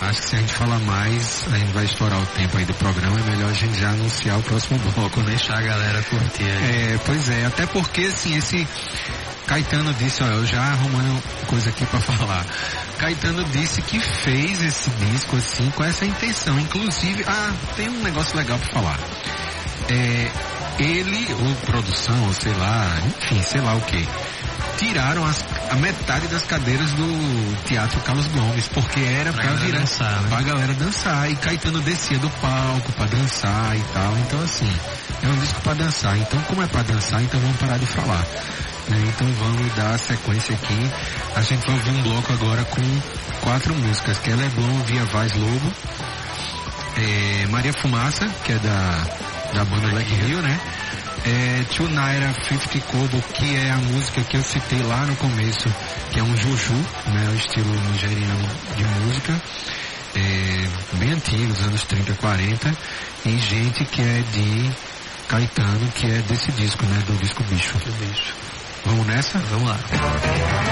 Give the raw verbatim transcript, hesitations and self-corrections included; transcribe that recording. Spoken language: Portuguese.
acho que se a gente falar mais, a gente vai estourar o tempo aí do programa, é melhor a gente já anunciar o próximo bloco, né? Deixar a galera curtir aí. É, pois é, até porque assim, esse Caetano disse, ó, eu já arrumando coisa aqui pra falar. Caetano disse que fez esse disco assim, com essa intenção, inclusive, ah, tem um negócio legal pra falar. É, ele, ou produção, ou sei lá, enfim, sei lá o que, tiraram as, a metade das cadeiras do Teatro Carlos Gomes, porque era pra, pra virar, dançar, né? Pra galera dançar, e Caetano descia do palco pra dançar e tal, então assim, é um disco pra dançar, então como é pra dançar, então vamos parar de falar, né? Então vamos dar a sequência aqui, a gente vai ouvir um bloco agora com quatro músicas, que é Leblon Via Vaz Lobo, é, Maria Fumaça, que é da, da banda Black Hill, né? É, Two Naira cinquenta Kobo, que é a música que eu citei lá no começo, que é um juju, né, o estilo nigeriano de música, é, bem antigo, dos anos trinta, quarenta, e gente que é de Caetano, que é desse disco, né, do disco Bicho. Bicho. Vamos nessa? Vamos lá.